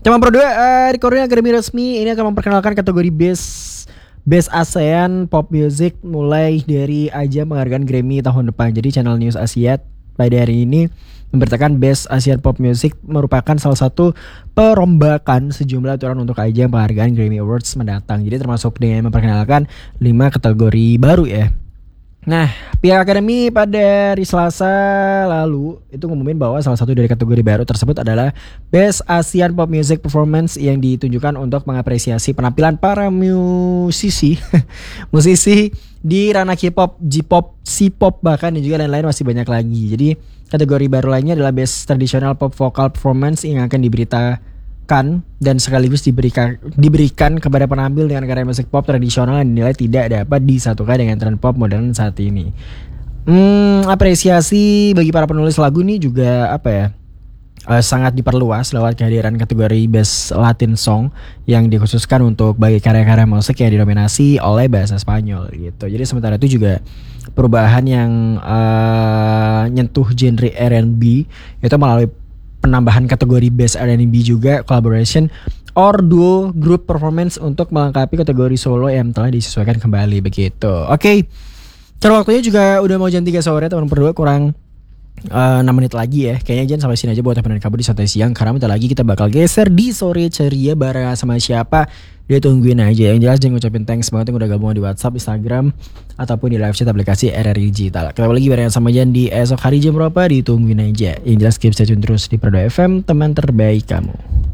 Cuma Pro 2 recording Grammy resmi ini akan memperkenalkan kategori Best ASEAN Pop Music mulai dari ajang penghargaan Grammy tahun depan. Jadi Channel News Asia pada hari ini memberitakan Best ASEAN Pop Music merupakan salah satu perombakan sejumlah aturan untuk ajang penghargaan Grammy Awards mendatang. Jadi termasuk dengan memperkenalkan 5 kategori baru ya. Nah, pihak Akademi pada hari Selasa lalu itu ngumumin bahwa salah satu dari kategori baru tersebut adalah Best ASEAN Pop Music Performance yang ditunjukkan untuk mengapresiasi penampilan para musisi musisi di ranah K-pop, J-pop, C-pop bahkan dan juga lain-lain masih banyak lagi. Jadi kategori baru lainnya adalah Best Traditional Pop Vocal Performance yang akan diberitakan dan sekaligus diberikan kepada penampil dengan karya musik pop tradisional yang dinilai tidak dapat disatukan dengan tren pop modern saat ini. Apresiasi bagi para penulis lagu ini juga sangat diperluas lewat kehadiran kategori Best Latin Song yang dikhususkan untuk bagi karya-karya musik yang didominasi oleh bahasa Spanyol gitu. Jadi sementara itu juga perubahan yang nyentuh genre R&B itu melalui penambahan kategori Best R&B juga collaboration or duo group performance untuk melengkapi kategori solo yang telah disesuaikan kembali begitu. Oke. Cara waktunya juga udah mau jam 3 sore teman berdua kurang 6 menit lagi ya. Kayaknya jangan sampai sini aja buat teman kabur di santai siang karena bentar lagi kita bakal geser di sore ceria bareng sama siapa. Dia tungguin aja. Yang jelas jangan ngucapin thanks banget yang udah gabung di WhatsApp, Instagram ataupun di live chat aplikasi RRI Digital. Kita lagi bareng sama Jan di esok hari jam berapa, ditungguin aja. Yang jelas keep stay tune terus di Pro 2 FM, teman terbaik kamu.